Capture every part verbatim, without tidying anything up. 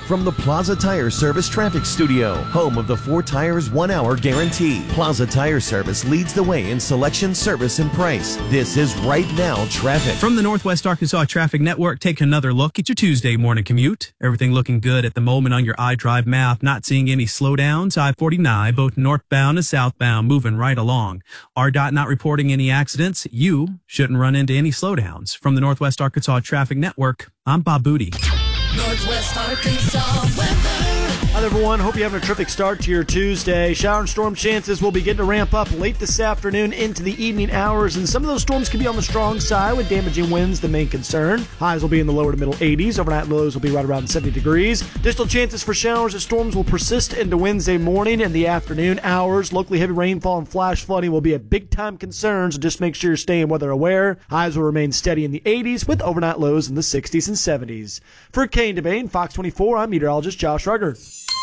From the Plaza Tire Service Traffic Studio, home of the four tires, one hour guarantee. Plaza Tire Service leads the way in selection, service, and price. This is Right Now Traffic. From the Northwest Arkansas Traffic Network, take another look at your Tuesday morning commute. Everything looking good at the moment on your iDrive map. Not seeing any slowdowns. I forty-nine, both northbound and southbound, moving right along. R D O T not reporting any accidents. You shouldn't run into any slowdowns. From the Northwest Arkansas Traffic Network, I'm Bob Booty. Northwest Arkansas weather. Hi everyone, hope you're having a terrific start to your Tuesday. Shower and storm chances will begin to ramp up late this afternoon into the evening hours, and some of those storms can be on the strong side with damaging winds the main concern. Highs will be in the lower to middle eighties. Overnight lows will be right around seventy degrees. Additional chances for showers and storms will persist into Wednesday morning and the afternoon hours. Locally heavy rainfall and flash flooding will be a big time concern, so just make sure you're staying weather aware. Highs will remain steady in the eighties with overnight lows in the sixties and seventies. For Kane DeBane, Fox twenty-four, I'm meteorologist Josh Rugger.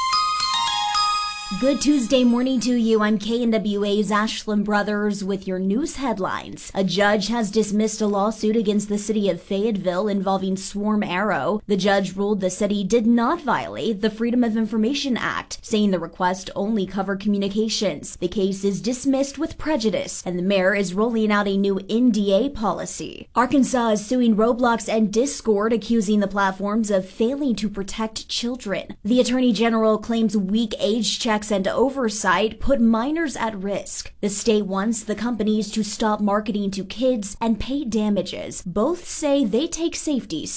Good Tuesday morning to you. I'm K N W A's Ashlyn Brothers with your news headlines. A judge has dismissed a lawsuit against the city of Fayetteville involving Swarm Arrow. The judge ruled the city did not violate the Freedom of Information Act, saying the request only covered communications. The case is dismissed with prejudice, and the mayor is rolling out a new N D A policy. Arkansas is suing Roblox and Discord, accusing the platforms of failing to protect children. The Attorney General claims weak age checks and oversight put minors at risk. The state wants the companies to stop marketing to kids and pay damages. Both say they take safety